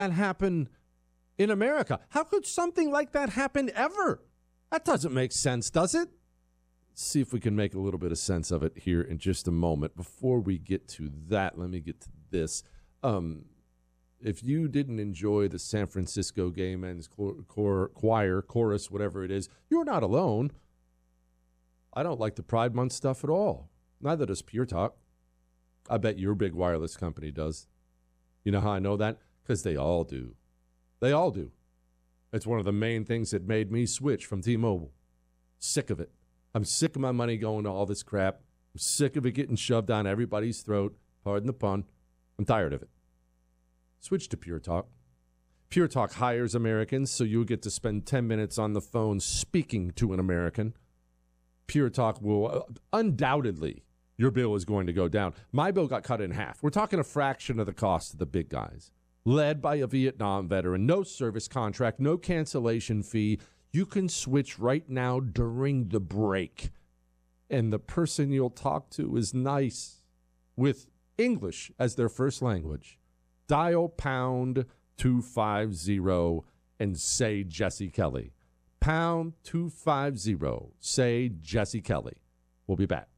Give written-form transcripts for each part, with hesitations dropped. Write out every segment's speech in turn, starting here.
that happen in America? How could something like that happen ever? That doesn't make sense, does it? Let's see if we can make a little bit of sense of it here in just a moment. Before we get to that, let me get to this. If you didn't enjoy the San Francisco Gay Men's Choir, chorus, whatever it is, you're not alone. I don't like the Pride Month stuff at all. Neither does Pure Talk. I bet your big wireless company does. You know how I know that? Because they all do. They all do. It's one of the main things that made me switch from T-Mobile. Sick of it. I'm sick of my money going to all this crap. I'm sick of it getting shoved down everybody's throat. Pardon the pun. I'm tired of it. Switch to Pure Talk. Pure Talk hires Americans, so you'll get to spend 10 minutes on the phone speaking to an American. Pure Talk will undoubtedly, your bill is going to go down. My bill got cut in half. We're talking a fraction of the cost of the big guys. Led by a Vietnam veteran, no service contract, no cancellation fee. You can switch right now during the break. And the person you'll talk to is nice with English as their first language. Dial pound 250 and say Jesse Kelly. Pound 250, say Jesse Kelly. We'll be back.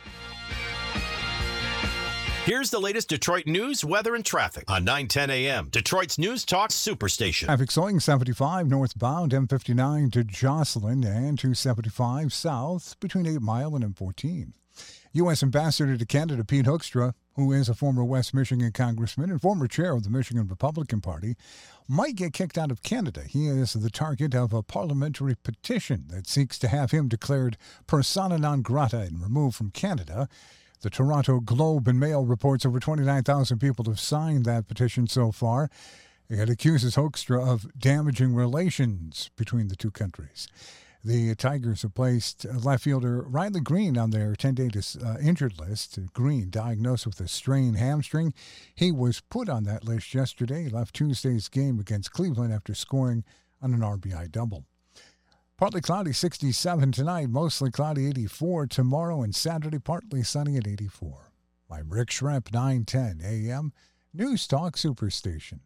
Here's the latest Detroit news, weather, and traffic on 9:10 a.m. Detroit's News Talk Superstation. Traffic slowing 75 northbound M59 to Jocelyn and 275 south between 8 Mile and M14. U.S. Ambassador to Canada Pete Hoekstra, who is a former West Michigan congressman and former chair of the Michigan Republican Party, might get kicked out of Canada. He is the target of a parliamentary petition that seeks to have him declared persona non grata and removed from Canada. The Toronto Globe and Mail reports over 29,000 people have signed that petition so far. It accuses Hoekstra of damaging relations between the two countries. The Tigers have placed left fielder Riley Green on their 10-day injured list. Green, diagnosed with a strained hamstring. He was put on that list yesterday. He left Tuesday's game against Cleveland after scoring on an RBI double. Partly cloudy, 67 tonight. Mostly cloudy, 84 tomorrow. And Saturday, partly sunny at 84. I'm Rick Schremp, 9:10 a.m. News Talk Superstation.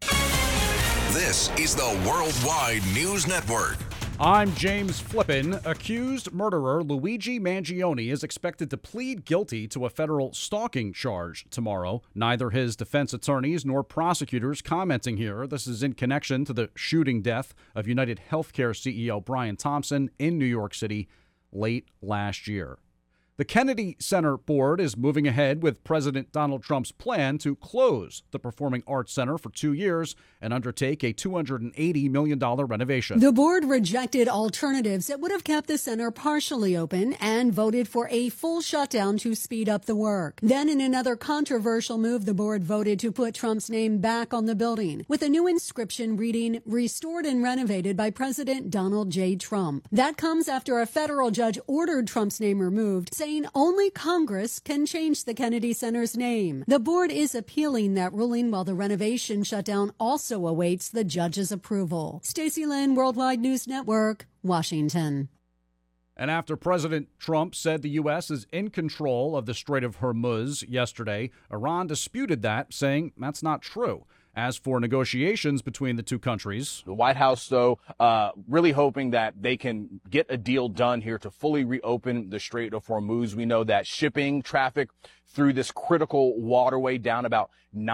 This is the Worldwide News Network. I'm James Flippin. Accused murderer Luigi Mangione is expected to plead guilty to a federal stalking charge tomorrow. Neither his defense attorneys nor prosecutors commenting here. This is in connection to the shooting death of United Healthcare CEO Brian Thompson in New York City late last year. The Kennedy Center Board is moving ahead with President Donald Trump's plan to close the Performing Arts Center for 2 years and undertake a $280 million renovation. The board rejected alternatives that would have kept the center partially open and voted for a full shutdown to speed up the work. Then, in another controversial move, the board voted to put Trump's name back on the building with a new inscription reading, "Restored and renovated by President Donald J. Trump." That comes after a federal judge ordered Trump's name removed, saying only Congress can change the Kennedy Center's name. The board is appealing that ruling while the renovation shutdown also awaits the judge's approval. Stacey Lynn, Worldwide News Network, Washington. And after President Trump said the U.S. is in control of the Strait of Hormuz yesterday, Iran disputed that, saying that's not true. As for negotiations between the two countries, the White House, though, really hoping that they can get a deal done here to fully reopen the Strait of Hormuz. We know that shipping traffic through this critical waterway down about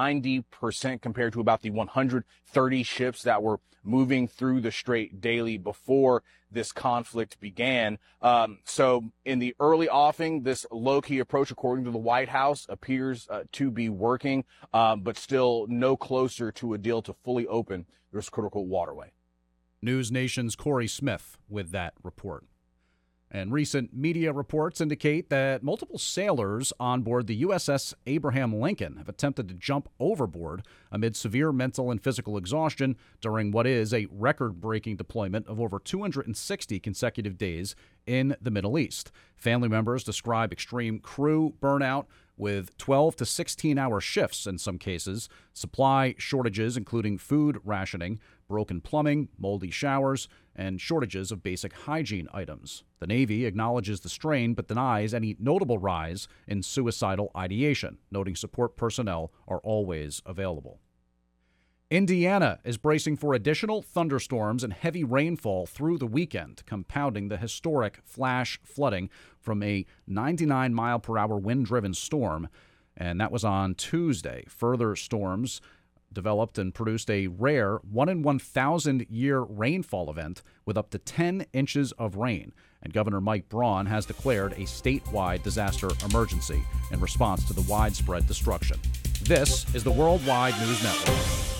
90% compared to about the 130 ships that were moving through the strait daily before this conflict began. So in the early offing, this low-key approach, according to the White House, appears to be working, but still no closer to a deal to fully open this critical waterway. News Nation's Corey Smith with that report. And recent media reports indicate that multiple sailors on board the USS Abraham Lincoln have attempted to jump overboard amid severe mental and physical exhaustion during what is a record-breaking deployment of over 260 consecutive days in the Middle East. Family members describe extreme crew burnout with 12 to 16-hour shifts in some cases, supply shortages including food rationing, broken plumbing, moldy showers, and shortages of basic hygiene items. The Navy acknowledges the strain but denies any notable rise in suicidal ideation, noting support personnel are always available. Indiana is bracing for additional thunderstorms and heavy rainfall through the weekend, compounding the historic flash flooding from a 99-mile-per-hour wind-driven storm, and that was on Tuesday. Further storms developed and produced a rare 1-in-1,000-year rainfall event with up to 10 inches of rain. And Governor Mike Braun has declared a statewide disaster emergency in response to the widespread destruction. This is the Worldwide News Network.